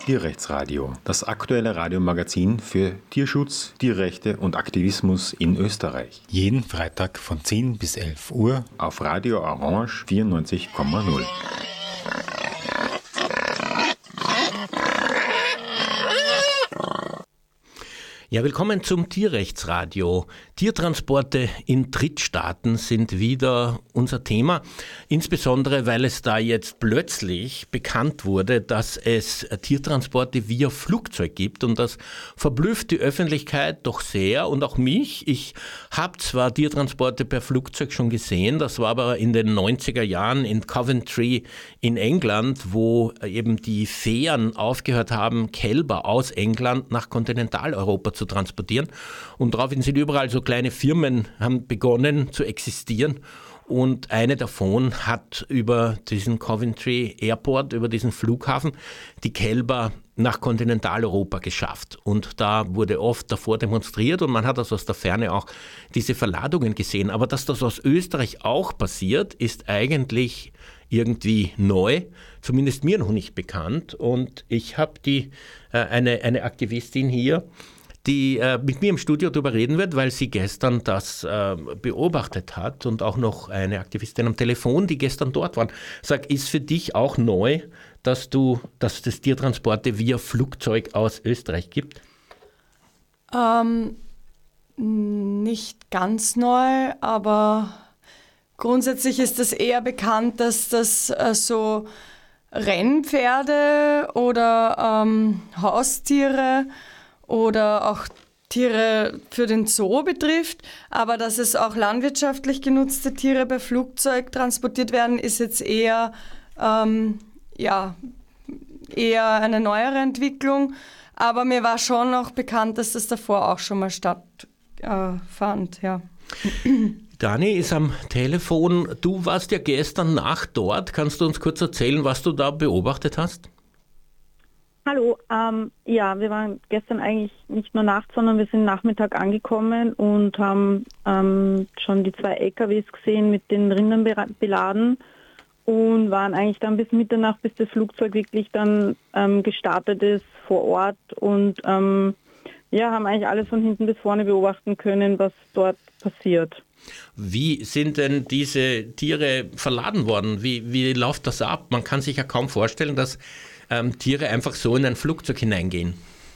Tierrechtsradio, das aktuelle Radiomagazin für Tierschutz, Tierrechte und Aktivismus in Österreich. Jeden Freitag von 10 bis 11 Uhr auf Radio Orange 94,0. Ja, willkommen zum Tierrechtsradio. Tiertransporte in Drittstaaten sind wieder unser Thema, insbesondere weil es da jetzt plötzlich bekannt wurde, dass es Tiertransporte via Flugzeug gibt, und das verblüfft die Öffentlichkeit doch sehr und auch mich. Ich habe zwar Tiertransporte per Flugzeug schon gesehen, das war aber in den 90er Jahren in Coventry in England, wo eben die Fähren aufgehört haben, Kälber aus England nach Kontinentaleuropa zu transportieren, und daraufhin sind überall so kleine Firmen haben begonnen zu existieren, und eine davon hat über diesen Coventry Airport, über diesen Flughafen, die Kälber nach Kontinentaleuropa geschafft, und da wurde oft davor demonstriert und man hat also aus der Ferne auch diese Verladungen gesehen, aber dass das aus Österreich auch passiert, ist eigentlich irgendwie neu, zumindest mir noch nicht bekannt, und ich habe eine Aktivistin hier, die mit mir im Studio darüber reden wird, weil sie gestern das beobachtet hat, und auch noch eine Aktivistin am Telefon, die gestern dort waren. Sag, ist für dich auch neu, dass es Tiertransporte via Flugzeug aus Österreich gibt? Nicht ganz neu, aber grundsätzlich ist es eher bekannt, dass das so Rennpferde oder Haustiere oder auch Tiere für den Zoo betrifft, aber dass es auch landwirtschaftlich genutzte Tiere per Flugzeug transportiert werden, ist jetzt eher eine neuere Entwicklung. Aber mir war schon auch bekannt, dass das davor auch schon mal stattfand. Ja. Dani ist am Telefon. Du warst ja gestern Nacht dort. Kannst du uns kurz erzählen, was du da beobachtet hast? Hallo, wir waren gestern eigentlich nicht nur nachts, sondern wir sind Nachmittag angekommen und haben schon die 2 LKWs gesehen mit den Rindern beladen und waren eigentlich dann bis Mitternacht, bis das Flugzeug wirklich dann gestartet ist vor Ort, und haben eigentlich alles von hinten bis vorne beobachten können, was dort passiert. Wie sind denn diese Tiere verladen worden? Wie läuft das ab? Man kann sich ja kaum vorstellen, dass Tiere einfach so in ein Flugzeug hineingehen.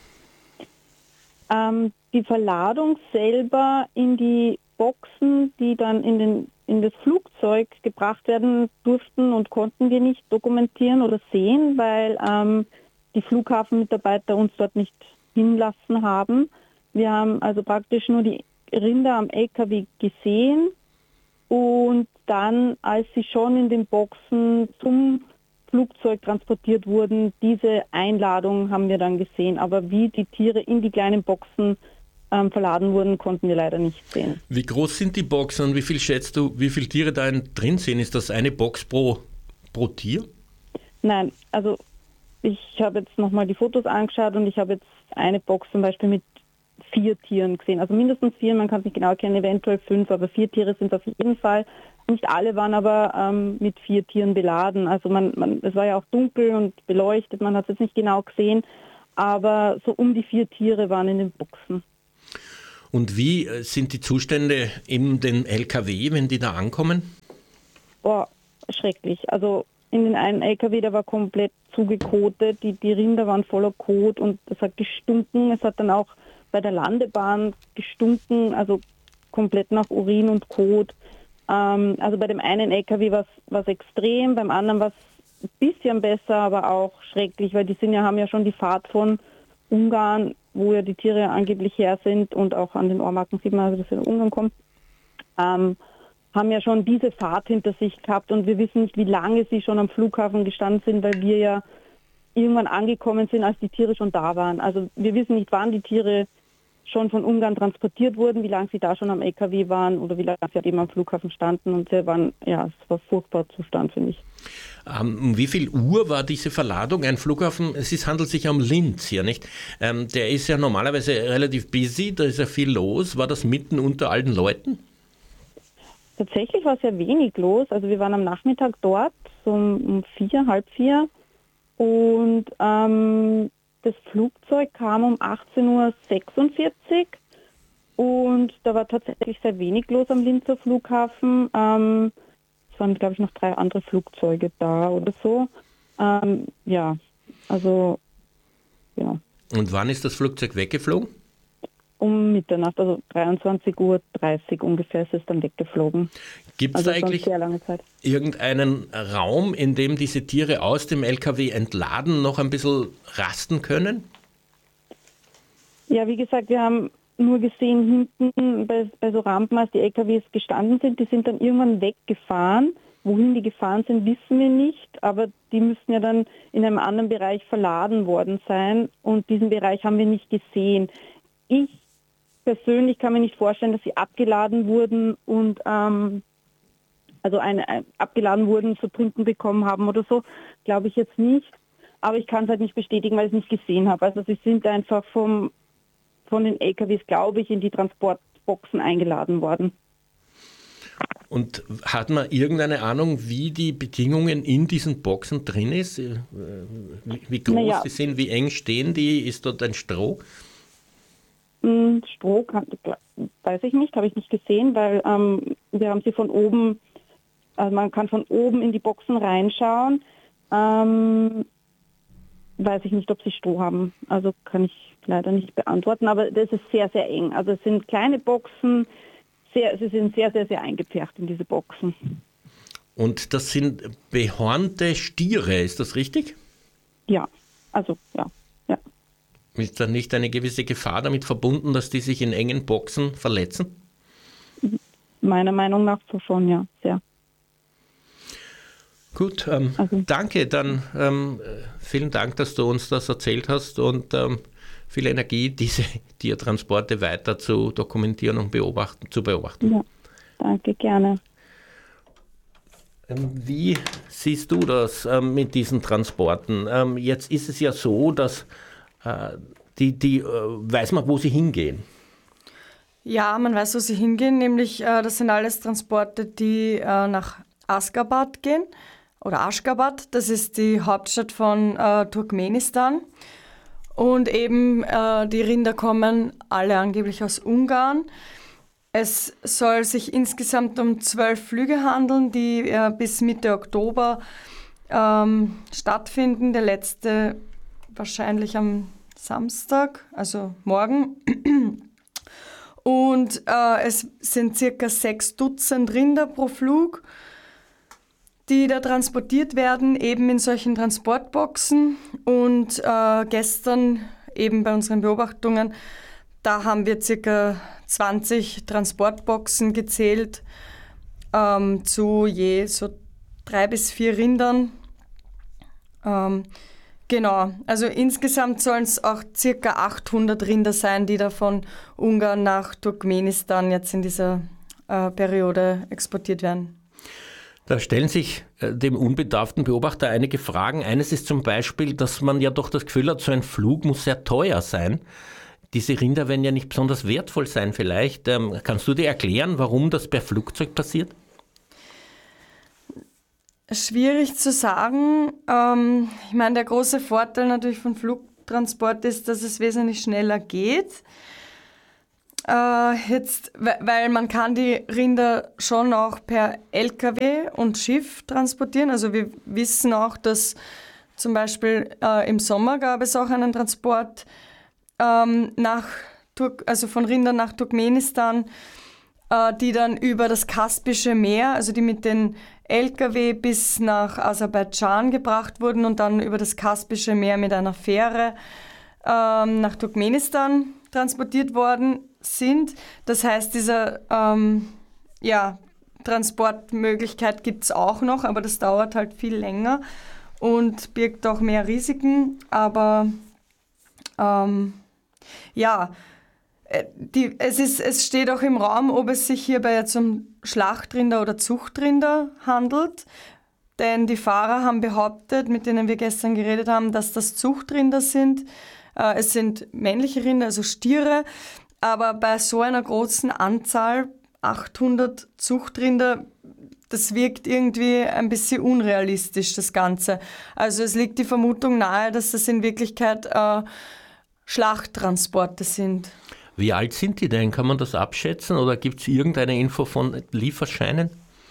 Die Verladung selber in die Boxen, die dann in das Flugzeug gebracht werden durften und konnten wir nicht dokumentieren oder sehen, weil die Flughafenmitarbeiter uns dort nicht hinlassen haben. Wir haben also praktisch nur die Rinder am LKW gesehen, und dann, als sie schon in den Boxen zum Flugzeug transportiert wurden, diese Einladung haben wir dann gesehen. Aber wie die Tiere in die kleinen Boxen verladen wurden, konnten wir leider nicht sehen. Wie groß sind die Boxen und wie viel schätzt du, wie viele Tiere da drin sind? Ist das eine Box pro Tier? Nein, also ich habe jetzt nochmal die Fotos angeschaut und ich habe jetzt eine Box zum Beispiel mit 4 Tieren gesehen. Also mindestens 4, man kann es nicht genau erkennen, eventuell 5, aber 4 Tiere sind es auf jeden Fall. Nicht alle waren aber mit 4 Tieren beladen. Also es war ja auch dunkel und beleuchtet, man hat es jetzt nicht genau gesehen, aber so um die 4 Tiere waren in den Boxen. Und wie sind die Zustände in den LKW, wenn die da ankommen? Schrecklich. Also in den einen LKW, der war komplett zugekotet, die Rinder waren voller Kot und es hat gestunken. Es hat dann auch bei der Landebahn gestunken, also komplett nach Urin und Kot. Also bei dem einen LKW war es extrem, beim anderen war es ein bisschen besser, aber auch schrecklich, weil die haben ja schon die Fahrt von Ungarn, wo ja die Tiere angeblich her sind, und auch an den Ohrmarken sieht man, also dass sie in Ungarn kommen, haben ja schon diese Fahrt hinter sich gehabt, und wir wissen nicht, wie lange sie schon am Flughafen gestanden sind, weil wir ja irgendwann angekommen sind, als die Tiere schon da waren. Also wir wissen nicht, wann die Tiere schon von Ungarn transportiert wurden, wie lange sie da schon am LKW waren oder wie lange sie halt eben am Flughafen standen, und es war ein furchtbarer Zustand, finde ich. Um wie viel Uhr war diese Verladung? Ein Flughafen, handelt sich um Linz hier, nicht? Der ist ja normalerweise relativ busy, da ist ja viel los. War das mitten unter allen Leuten? Tatsächlich war sehr wenig los. Also wir waren am Nachmittag dort, so um 4, halb 4. Und das Flugzeug kam um 18:46 Uhr und da war tatsächlich sehr wenig los am Linzer Flughafen. Es waren, glaube ich, noch 3 andere Flugzeuge da oder so. Ja. Und wann ist das Flugzeug weggeflogen? Um Mitternacht, also 23:30 Uhr ungefähr ist es dann weggeflogen. Gibt es Also da eigentlich schon sehr lange Zeit. irgendeinen Raum, in dem diese Tiere aus dem LKW entladen noch ein bisschen rasten können? Ja, wie gesagt, wir haben nur gesehen hinten bei so Rampen, als die LKWs gestanden sind, die sind dann irgendwann weggefahren. Wohin die gefahren sind, wissen wir nicht, aber die müssten ja dann in einem anderen Bereich verladen worden sein und diesen Bereich haben wir nicht gesehen. Ich persönlich kann mir nicht vorstellen, dass sie abgeladen wurden und abgeladen wurden, zu trinken bekommen haben oder so, glaube ich jetzt nicht. Aber ich kann es halt nicht bestätigen, weil ich es nicht gesehen habe. Also sie sind einfach von den LKWs, glaube ich, in die Transportboxen eingeladen worden. Und hat man irgendeine Ahnung, wie die Bedingungen in diesen Boxen drin ist? Wie groß die sind, wie eng stehen die? Ist dort ein Stroh? Stroh, weiß ich nicht, habe ich nicht gesehen, weil wir haben sie von oben, also man kann von oben in die Boxen reinschauen. Weiß ich nicht, ob sie Stroh haben. Also kann ich leider nicht beantworten, aber das ist sehr, sehr eng. Also es sind kleine Boxen, sie sind sehr, sehr, sehr eingepfercht in diese Boxen. Und das sind behornte Stiere, ist das richtig? Ja, also ja. Ist da nicht eine gewisse Gefahr damit verbunden, dass die sich in engen Boxen verletzen? Meiner Meinung nach so schon, ja, sehr. Gut, danke. Dann vielen Dank, dass du uns das erzählt hast und viel Energie, diese Tiertransporte weiter zu dokumentieren und zu beobachten. Ja, danke, gerne. Wie siehst du das mit diesen Transporten? Jetzt ist es ja so, dass weiß man, wo sie hingehen. Ja, man weiß, wo sie hingehen, nämlich das sind alles Transporte, die nach Aşgabat gehen oder Aşgabat, das ist die Hauptstadt von Turkmenistan. Und eben die Rinder kommen alle angeblich aus Ungarn. Es soll sich insgesamt um 12 Flüge handeln, die bis Mitte Oktober stattfinden. Der letzte wahrscheinlich am Samstag, also morgen. Und es sind circa 6 Dutzend Rinder pro Flug, die da transportiert werden, eben in solchen Transportboxen. Und gestern eben bei unseren Beobachtungen, da haben wir circa 20 Transportboxen gezählt, zu je so 3 bis 4 Rindern. Genau, also insgesamt sollen es auch circa 800 Rinder sein, die da von Ungarn nach Turkmenistan jetzt in dieser Periode exportiert werden. Da stellen sich dem unbedarften Beobachter einige Fragen. Eines ist zum Beispiel, dass man ja doch das Gefühl hat, so ein Flug muss sehr teuer sein. Diese Rinder werden ja nicht besonders wertvoll sein vielleicht. Kannst du dir erklären, warum das per Flugzeug passiert? Schwierig zu sagen. Ich meine, der große Vorteil natürlich von Flugtransport ist, dass es wesentlich schneller geht. Weil man kann die Rinder schon auch per LKW und Schiff transportieren. Also wir wissen auch, dass zum Beispiel im Sommer gab es auch einen Transport von Rindern nach Turkmenistan, die dann über das Kaspische Meer, also die mit den LKW bis nach Aserbaidschan gebracht wurden und dann über das Kaspische Meer mit einer Fähre nach Turkmenistan transportiert worden sind. Das heißt, diese Transportmöglichkeit gibt es auch noch, aber das dauert halt viel länger und birgt auch mehr Risiken. Aber es steht auch im Raum, ob es sich hierbei jetzt um Schlachtrinder oder Zuchtrinder handelt. Denn die Fahrer haben behauptet, mit denen wir gestern geredet haben, dass das Zuchtrinder sind. Es sind männliche Rinder, also Stiere. Aber bei so einer großen Anzahl, 800 Zuchtrinder, das wirkt irgendwie ein bisschen unrealistisch, das Ganze. Also es liegt die Vermutung nahe, dass das in Wirklichkeit Schlachttransporte sind. Wie alt sind die denn? Kann man das abschätzen oder gibt es irgendeine Info von Lieferscheinen?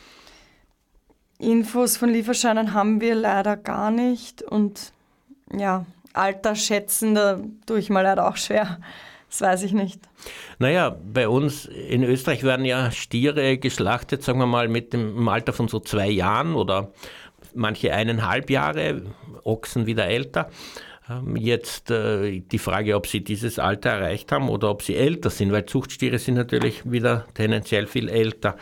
Infos von Lieferscheinen haben wir leider gar nicht und ja, Alter schätzen, da tue ich mir leider auch schwer. Das weiß ich nicht. Naja, bei uns in Österreich werden ja Stiere geschlachtet, sagen wir mal, im Alter von so 2 Jahren oder manche 1,5 Jahre, Ochsen wieder älter. Jetzt die Frage, ob sie dieses Alter erreicht haben oder ob sie älter sind, weil Zuchtstiere sind natürlich wieder tendenziell viel älter.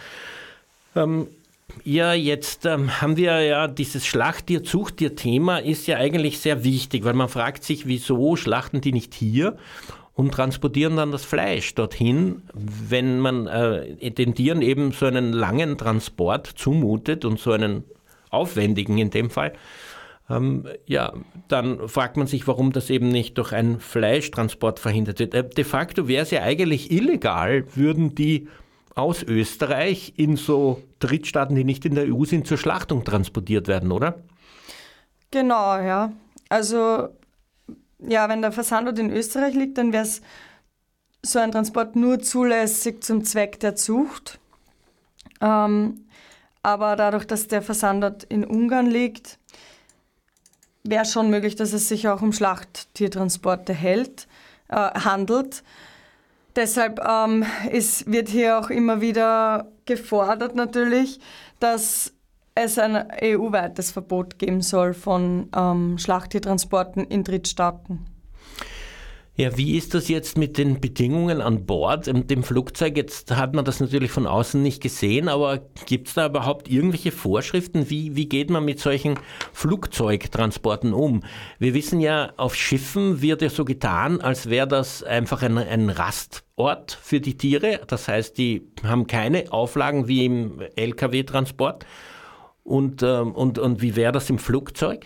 Ja, jetzt haben wir ja dieses Schlachttier-Zuchttier-Thema ist ja eigentlich sehr wichtig, weil man fragt sich, wieso schlachten die nicht hier und transportieren dann das Fleisch dorthin, wenn man den Tieren eben so einen langen Transport zumutet und so einen aufwendigen in dem Fall. Ja, dann fragt man sich, warum das eben nicht durch einen Fleischtransport verhindert wird. De facto wäre es ja eigentlich illegal, würden die aus Österreich in so Drittstaaten, die nicht in der EU sind, zur Schlachtung transportiert werden, oder? Genau, ja. Also, ja, wenn der Versandort in Österreich liegt, dann wäre es so ein Transport nur zulässig zum Zweck der Zucht. Aber dadurch, dass der Versandort in Ungarn liegt, wäre schon möglich, dass es sich auch um Schlachttiertransporte handelt. Deshalb wird hier auch immer wieder gefordert natürlich, dass es ein EU-weites Verbot geben soll von Schlachttiertransporten in Drittstaaten. Ja, wie ist das jetzt mit den Bedingungen an Bord dem Flugzeug? Jetzt hat man das natürlich von außen nicht gesehen, aber gibt es da überhaupt irgendwelche Vorschriften? Wie geht man mit solchen Flugzeugtransporten um? Wir wissen ja, auf Schiffen wird ja so getan, als wäre das einfach ein Rastort für die Tiere. Das heißt, die haben keine Auflagen wie im Lkw-Transport. Und wie wäre das im Flugzeug?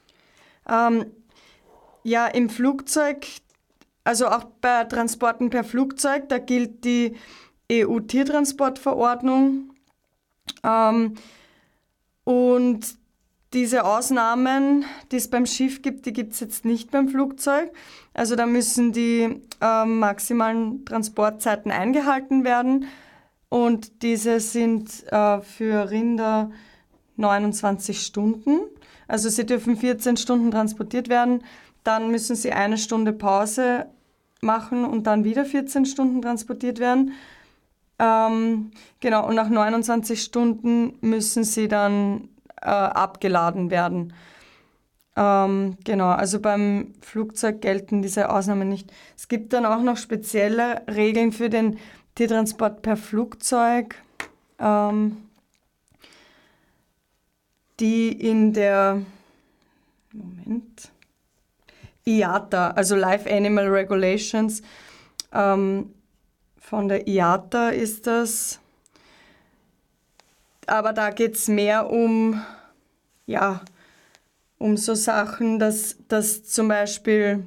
Ja, im Flugzeug, also auch bei Transporten per Flugzeug, da gilt die EU-Tiertransportverordnung. Und diese Ausnahmen, die es beim Schiff gibt, die gibt es jetzt nicht beim Flugzeug. Also da müssen die maximalen Transportzeiten eingehalten werden. Und diese sind für Rinder 29 Stunden. Also sie dürfen 14 Stunden transportiert werden. Dann müssen sie 1 Stunde Pause machen und dann wieder 14 Stunden transportiert werden. Genau, und nach 29 Stunden müssen sie dann abgeladen werden. Genau, also beim Flugzeug gelten diese Ausnahmen nicht. Es gibt dann auch noch spezielle Regeln für den Tiertransport per Flugzeug, die in der IATA, also Live Animal Regulations, von der IATA ist das. Aber da geht es mehr um so Sachen, dass zum Beispiel,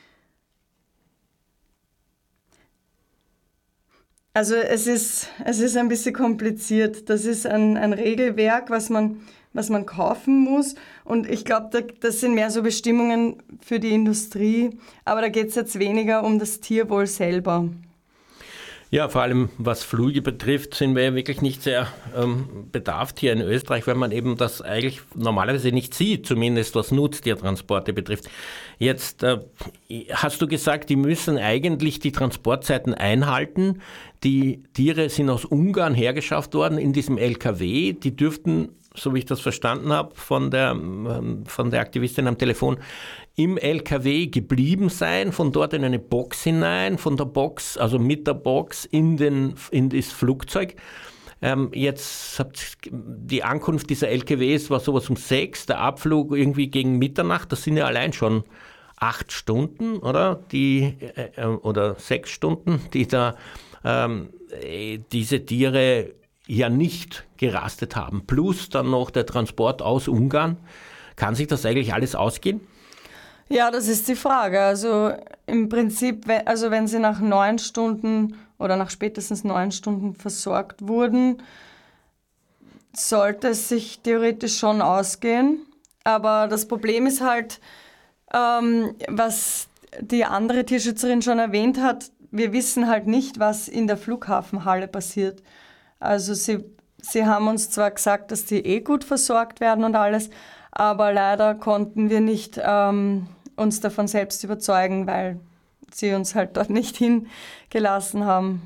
also es ist ein bisschen kompliziert. Das ist ein Regelwerk, was man kaufen muss. Und ich glaube, das sind mehr so Bestimmungen für die Industrie. Aber da geht es jetzt weniger um das Tierwohl selber. Ja, vor allem was Flüge betrifft, sind wir ja wirklich nicht sehr bedarft hier in Österreich, weil man eben das eigentlich normalerweise nicht sieht, zumindest was Nutztiertransporte betrifft. Jetzt hast du gesagt, die müssen eigentlich die Transportzeiten einhalten. Die Tiere sind aus Ungarn hergeschafft worden in diesem LKW. Die dürften, so wie ich das verstanden habe, von der Aktivistin am Telefon, im LKW geblieben sein, von dort in eine Box hinein, von der Box, also mit der Box in das Flugzeug. Jetzt die Ankunft dieser LKWs war sowas um 6, der Abflug irgendwie gegen Mitternacht, das sind ja allein schon 8 Stunden, oder? Oder 6 Stunden, die da diese Tiere ja nicht gerastet haben. Plus dann noch der Transport aus Ungarn. Kann sich das eigentlich alles ausgehen? Ja, das ist die Frage. Also im Prinzip, wenn sie nach 9 Stunden oder nach spätestens 9 Stunden versorgt wurden, sollte es sich theoretisch schon ausgehen. Aber das Problem ist halt, was die andere Tierschützerin schon erwähnt hat, wir wissen halt nicht, was in der Flughafenhalle passiert. Also sie haben uns zwar gesagt, dass die gut versorgt werden und alles, aber leider konnten wir nicht uns davon selbst überzeugen, weil sie uns halt dort nicht hingelassen haben.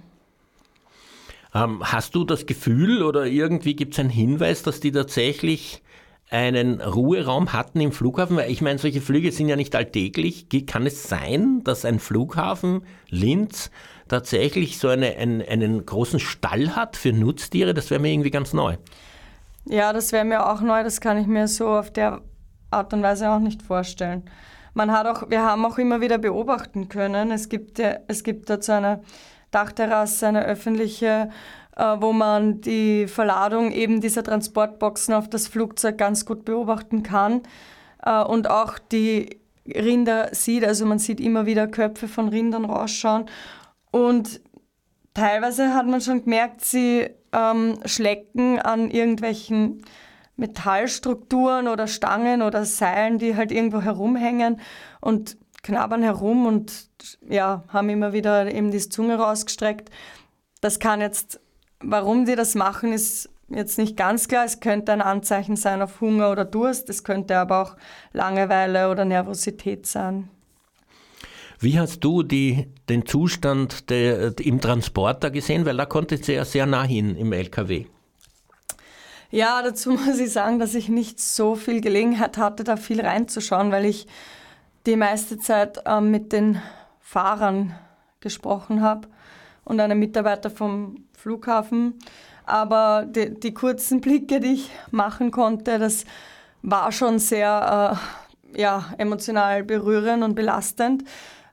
Hast du das Gefühl oder irgendwie gibt es einen Hinweis, dass die tatsächlich einen Ruheraum hatten im Flughafen? Weil ich meine, solche Flüge sind ja nicht alltäglich. Kann es sein, dass ein Flughafen Linz tatsächlich so einen großen Stall hat für Nutztiere? Das wäre mir irgendwie ganz neu. Ja, das wäre mir auch neu. Das kann ich mir so auf der Art und Weise auch nicht vorstellen. Wir haben auch immer wieder beobachten können, es gibt dort so eine Dachterrasse, eine öffentliche, wo man die Verladung eben dieser Transportboxen auf das Flugzeug ganz gut beobachten kann und auch die Rinder sieht. Also man sieht immer wieder Köpfe von Rindern rausschauen und teilweise hat man schon gemerkt, sie schlecken an irgendwelchen Metallstrukturen oder Stangen oder Seilen, die halt irgendwo herumhängen und knabbern herum und ja, haben immer wieder eben die Zunge rausgestreckt. Das kann jetzt, warum die das machen, ist jetzt nicht ganz klar. Es könnte ein Anzeichen sein auf Hunger oder Durst, es könnte aber auch Langeweile oder Nervosität sein. Wie hast du den Zustand im Transporter gesehen? Weil da konntet ihr ja sehr nah hin im LKW. Ja, dazu muss ich sagen, dass ich nicht so viel Gelegenheit hatte, da viel reinzuschauen, weil ich die meiste Zeit mit den Fahrern gesprochen habe und einem Mitarbeiter vom Flughafen. Aber die kurzen Blicke, die ich machen konnte, das war schon sehr emotional berührend und belastend.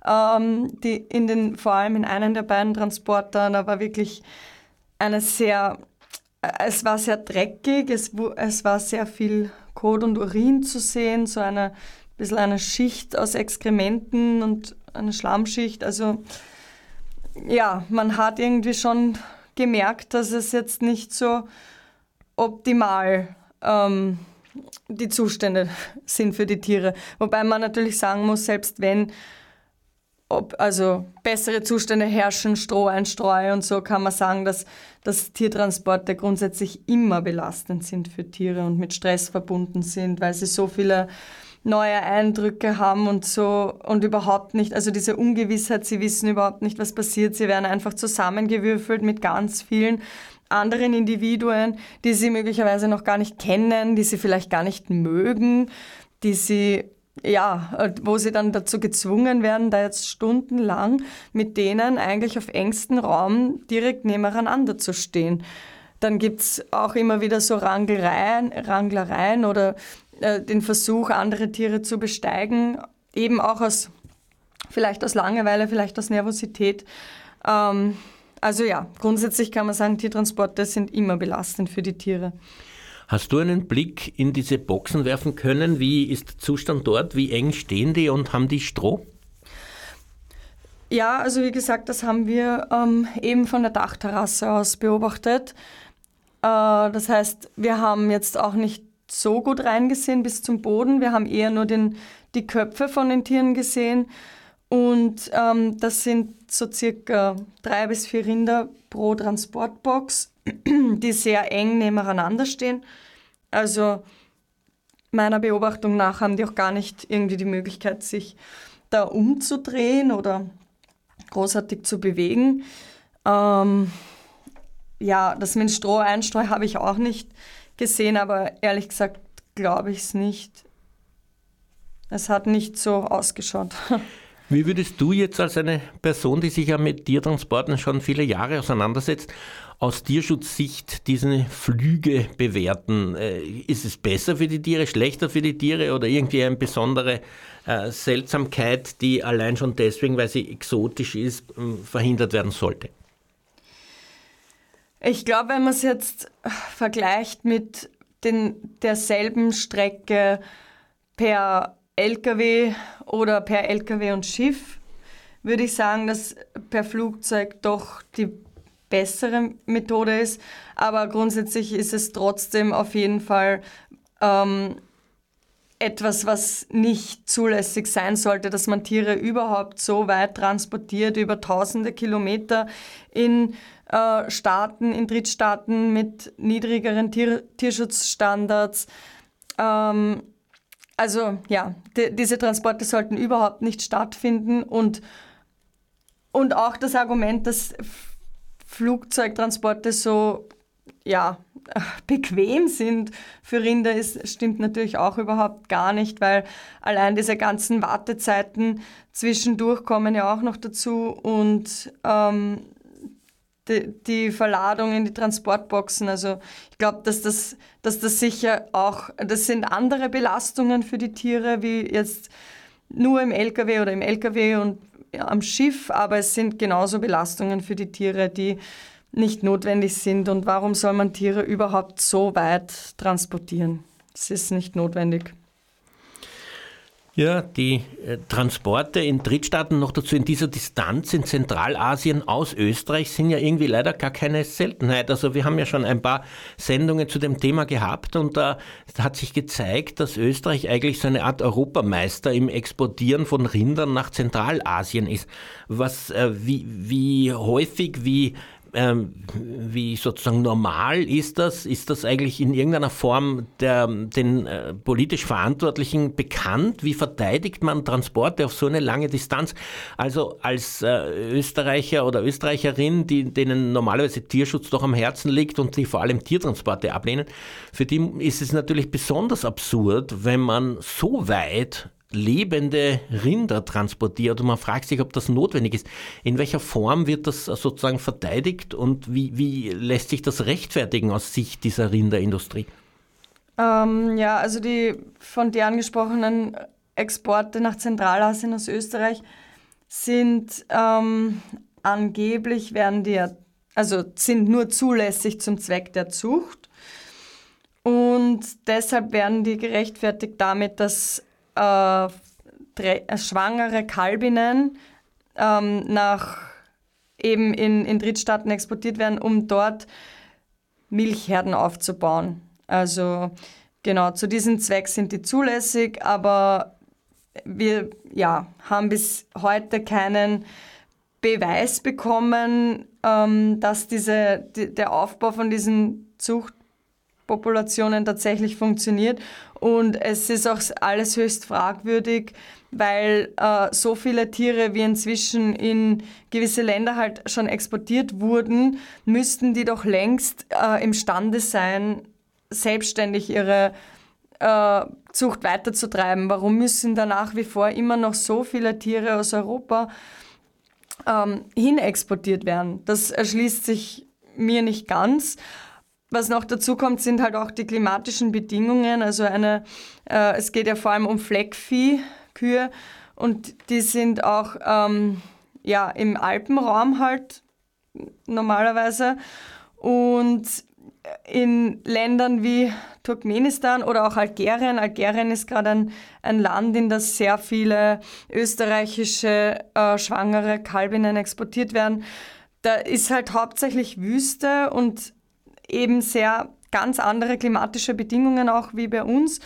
Vor allem in einem der beiden Transportern, da war wirklich es war sehr dreckig, es war sehr viel Kot und Urin zu sehen, so ein bisschen eine Schicht aus Exkrementen und eine Schlammschicht. Also ja, man hat irgendwie schon gemerkt, dass es jetzt nicht so optimal die Zustände sind für die Tiere. Wobei man natürlich sagen muss, selbst wenn bessere Zustände herrschen, Stroheinstreu und so, kann man sagen, dass Tiertransporte grundsätzlich immer belastend sind für Tiere und mit Stress verbunden sind, weil sie so viele neue Eindrücke haben und so und überhaupt nicht, also diese Ungewissheit, sie wissen überhaupt nicht, was passiert, sie werden einfach zusammengewürfelt mit ganz vielen anderen Individuen, die sie möglicherweise noch gar nicht kennen, die sie vielleicht gar nicht mögen, wo sie dann dazu gezwungen werden, da jetzt stundenlang mit denen eigentlich auf engstem Raum direkt nebeneinander zu stehen. Dann gibt es auch immer wieder so Ranglereien oder den Versuch, andere Tiere zu besteigen, eben auch vielleicht aus Langeweile, vielleicht aus Nervosität. Grundsätzlich kann man sagen, Tiertransporte sind immer belastend für die Tiere. Hast du einen Blick in diese Boxen werfen können? Wie ist der Zustand dort? Wie eng stehen die und haben die Stroh? Ja, also wie gesagt, das haben wir eben von der Dachterrasse aus beobachtet. Das heißt, wir haben jetzt auch nicht so gut reingesehen bis zum Boden. Wir haben eher nur die Köpfe von den Tieren gesehen. Und das sind so circa 3 bis 4 Rinder pro Transportbox, die sehr eng nebeneinander stehen. Also meiner Beobachtung nach haben die auch gar nicht irgendwie die Möglichkeit, sich da umzudrehen oder großartig zu bewegen. Das mit Stroheinstreu habe ich auch nicht gesehen, aber ehrlich gesagt glaube ich es nicht. Es hat nicht so ausgeschaut. Wie würdest du jetzt als eine Person, die sich ja mit Tiertransporten schon viele Jahre auseinandersetzt, aus Tierschutzsicht diese Flüge bewerten? Ist es besser für die Tiere, schlechter für die Tiere oder irgendwie eine besondere Seltsamkeit, die allein schon deswegen, weil sie exotisch ist, verhindert werden sollte? Ich glaube, wenn man es jetzt vergleicht mit derselben Strecke per LKW oder per LKW und Schiff, würde ich sagen, dass per Flugzeug doch die bessere Methode ist, aber grundsätzlich ist es trotzdem auf jeden Fall etwas, was nicht zulässig sein sollte, dass man Tiere überhaupt so weit transportiert, über tausende Kilometer in Staaten, in Drittstaaten mit niedrigeren Tierschutzstandards. Diese Transporte sollten überhaupt nicht stattfinden und auch das Argument, dass Flugzeugtransporte so bequem sind für Rinder, stimmt natürlich auch überhaupt gar nicht, weil allein diese ganzen Wartezeiten zwischendurch kommen ja auch noch dazu und die Verladung in die Transportboxen. Also ich glaube, dass das sicher auch, das sind andere Belastungen für die Tiere, wie jetzt nur im LKW oder im LKW und am Schiff, aber es sind genauso Belastungen für die Tiere, die nicht notwendig sind. Und warum soll man Tiere überhaupt so weit transportieren? Das ist nicht notwendig. Ja, die Transporte in Drittstaaten, noch dazu in dieser Distanz in Zentralasien aus Österreich, sind ja irgendwie leider gar keine Seltenheit. Also wir haben ja schon ein paar Sendungen zu dem Thema gehabt und da hat sich gezeigt, dass Österreich eigentlich so eine Art Europameister im Exportieren von Rindern nach Zentralasien ist. Wie häufig, wie sozusagen normal ist das? Ist das eigentlich in irgendeiner Form den politisch Verantwortlichen bekannt? Wie verteidigt man Transporte auf so eine lange Distanz? Also als Österreicher oder Österreicherin, denen normalerweise Tierschutz doch am Herzen liegt und die vor allem Tiertransporte ablehnen, für die ist es natürlich besonders absurd, wenn man so weit lebende Rinder transportiert und man fragt sich, ob das notwendig ist. In welcher Form wird das sozusagen verteidigt und wie lässt sich das rechtfertigen aus Sicht dieser Rinderindustrie? Also die von dir angesprochenen Exporte nach Zentralasien aus Österreich sind angeblich sind nur zulässig zum Zweck der Zucht und deshalb werden die gerechtfertigt damit, dass schwangere Kalbinnen in Drittstaaten exportiert werden, um dort Milchherden aufzubauen. Also genau, zu diesem Zweck sind die zulässig, aber wir haben bis heute keinen Beweis bekommen, dass der Aufbau von diesen Zuchtpopulationen tatsächlich funktioniert. Und es ist auch alles höchst fragwürdig, weil so viele Tiere, wie inzwischen in gewisse Länder halt schon exportiert wurden, müssten die doch längst imstande sein, selbstständig ihre Zucht weiterzutreiben. Warum müssen da nach wie vor immer noch so viele Tiere aus Europa hinexportiert werden? Das erschließt sich mir nicht ganz. Was noch dazu kommt, sind halt auch die klimatischen Bedingungen. Also es geht ja vor allem um Fleckviehkühe und die sind auch im Alpenraum halt normalerweise. Und in Ländern wie Turkmenistan oder auch Algerien. Algerien ist gerade ein Land, in das sehr viele österreichische schwangere Kalbinnen exportiert werden. Da ist halt hauptsächlich Wüste und eben sehr ganz andere klimatische Bedingungen auch wie bei uns.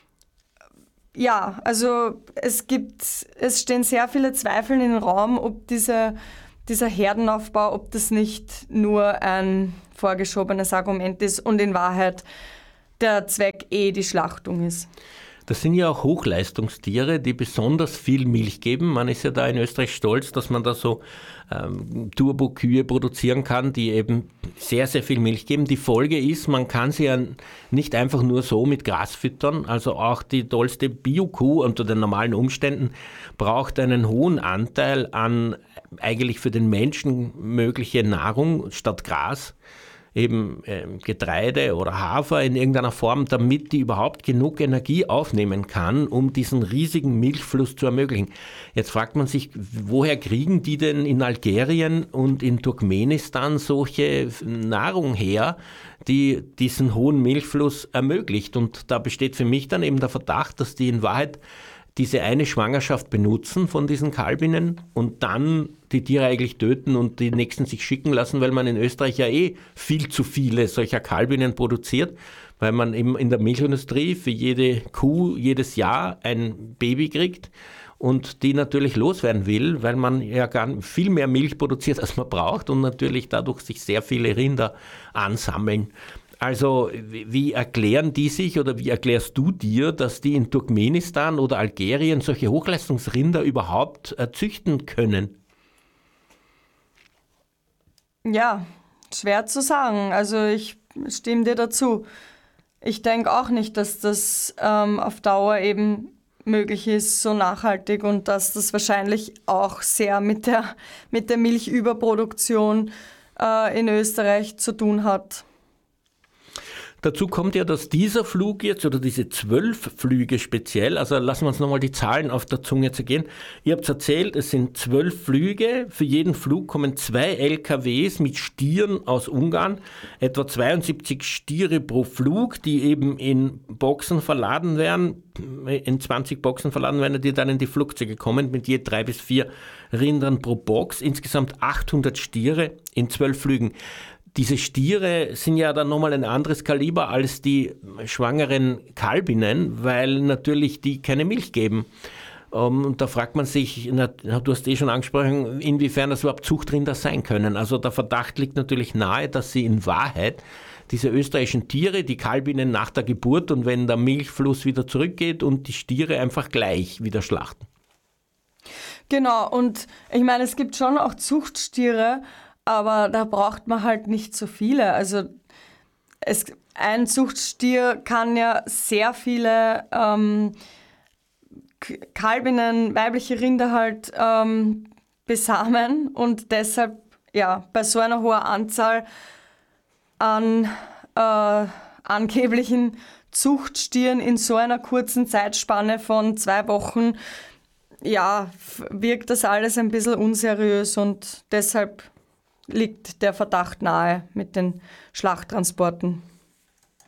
Ja, also es stehen sehr viele Zweifel in den Raum, ob dieser Herdenaufbau, ob das nicht nur ein vorgeschobenes Argument ist und in Wahrheit der Zweck die Schlachtung ist. Das sind ja auch Hochleistungstiere, die besonders viel Milch geben. Man ist ja da in Österreich stolz, dass man da so Turbo-Kühe produzieren kann, die eben sehr, sehr viel Milch geben. Die Folge ist, man kann sie ja nicht einfach nur so mit Gras füttern. Also auch die tollste Bio-Kuh unter den normalen Umständen braucht einen hohen Anteil an eigentlich für den Menschen mögliche Nahrung statt Gras. Eben Getreide oder Hafer in irgendeiner Form, damit die überhaupt genug Energie aufnehmen kann, um diesen riesigen Milchfluss zu ermöglichen. Jetzt fragt man sich, woher kriegen die denn in Algerien und in Turkmenistan solche Nahrung her, die diesen hohen Milchfluss ermöglicht? Und da besteht für mich dann eben der Verdacht, dass die in Wahrheit diese eine Schwangerschaft benutzen von diesen Kalbinnen und dann die Tiere eigentlich töten und die nächsten sich schicken lassen, weil man in Österreich ja viel zu viele solcher Kalbinnen produziert, weil man eben in der Milchindustrie für jede Kuh jedes Jahr ein Baby kriegt und die natürlich loswerden will, weil man ja viel mehr Milch produziert, als man braucht und natürlich dadurch sich sehr viele Rinder ansammeln. Also wie erklären die sich oder wie erklärst du dir, dass die in Turkmenistan oder Algerien solche Hochleistungsrinder überhaupt züchten können? Ja, schwer zu sagen. Also ich stimme dir dazu. Ich denke auch nicht, dass das auf Dauer eben möglich ist, so nachhaltig, und dass das wahrscheinlich auch sehr mit der Milchüberproduktion in Österreich zu tun hat. Dazu kommt ja, dass dieser Flug jetzt, oder diese 12 Flüge speziell, also lassen wir uns nochmal die Zahlen auf der Zunge zergehen. Ihr habt erzählt, es sind 12 Flüge, für jeden Flug kommen 2 LKWs mit Stieren aus Ungarn, etwa 72 Stiere pro Flug, die eben in Boxen verladen werden, in 20 Boxen verladen werden, die dann in die Flugzeuge kommen, mit je 3 bis 4 Rindern pro Box, insgesamt 800 Stiere in 12 Flügen. Diese Stiere sind ja dann nochmal ein anderes Kaliber als die schwangeren Kalbinnen, weil natürlich die keine Milch geben. Und da fragt man sich, du hast schon angesprochen, inwiefern das überhaupt Zuchtrinder sein können. Also der Verdacht liegt natürlich nahe, dass sie in Wahrheit diese österreichischen Tiere, die Kalbinnen nach der Geburt und wenn der Milchfluss wieder zurückgeht und die Stiere einfach gleich wieder schlachten. Genau, und ich meine, es gibt schon auch Zuchtstiere, aber da braucht man halt nicht so viele. Also ein Zuchtstier kann ja sehr viele Kalbinnen, weibliche Rinder halt besamen und deshalb ja bei so einer hohen Anzahl an angeblichen Zuchtstieren in so einer kurzen Zeitspanne von 2 Wochen, ja, wirkt das alles ein bisschen unseriös und deshalb liegt der Verdacht nahe mit den Schlachttransporten.